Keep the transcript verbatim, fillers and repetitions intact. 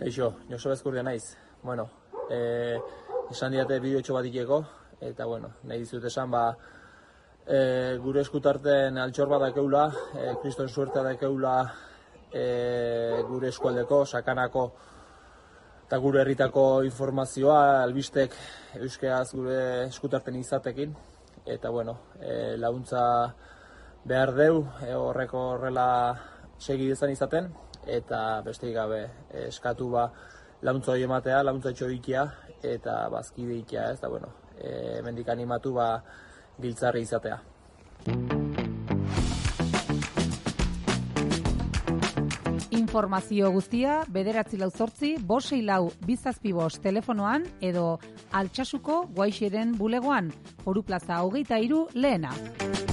Kaixo, Joseba Ezkurdia naiz. Bueno, eh, esan diate bideotxo bat ikeko, eta bueno, nahi dizut esan, ba, e, gure eskutarten altxor bat dakeula, e, kriston suertea dakeula e, gure eskualdeko, sakanako, eta gure herritako informazioa, albistek euskeraz gure eskutarten izatekin, eta bueno, e, laguntza behar deu, e, horreko horrela segi dezan izaten, eta besterik gabe eskatu ba laguntza hori ematea, laguntza etxoikia, eta bazkide ikia, ez da, bueno, e, mendik animatu ba giltzarri izatea. Informazio guztia bederatzi lau zortzi, bost sei lau bizazpi bost telefonoan edo Altsasuko Guaixeren bulegoan, Foru Plaza hogeita hiru lehena.